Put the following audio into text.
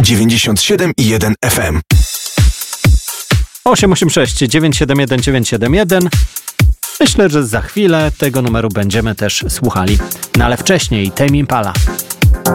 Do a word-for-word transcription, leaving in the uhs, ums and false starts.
dziewięćdziesiąt siedem i jeden F M. osiem osiem sześć dziewięć siedem jeden dziewięć siedem jeden. Myślę, że za chwilę tego numeru będziemy też słuchali. No ale wcześniej Tame Impala.